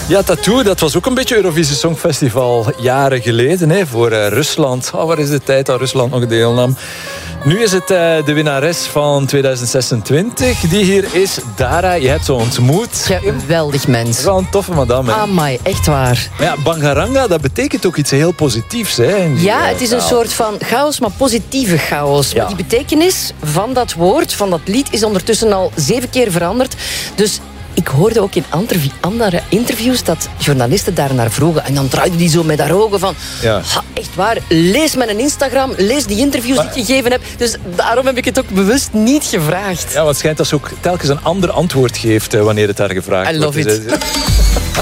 Ja, Tattoo, dat was ook een beetje Eurovisie Songfestival jaren geleden. Hè, voor Rusland. Waar is de tijd dat Rusland nog deelnam? Nu is het de winnares van 2026 die hier is. Dara, je hebt ze ontmoet. Geweldig mens. Wel een toffe madame. Hè? Amai, echt waar. Maar ja, Bangaranga, dat betekent ook iets heel positiefs. Hè, het is een soort van chaos, maar positieve chaos. Ja. Maar die betekenis van dat woord, van dat lied, is ondertussen al 7 keer veranderd. Dus ik hoorde ook in andere interviews dat journalisten daar naar vroegen. En dan draaide die zo met haar ogen van... Ja. Echt waar, lees mijn Instagram, lees die interviews die ik gegeven heb. Dus daarom heb ik het ook bewust niet gevraagd. Ja, want het schijnt dat ze ook telkens een ander antwoord geeft wanneer het haar gevraagd wordt. I love it.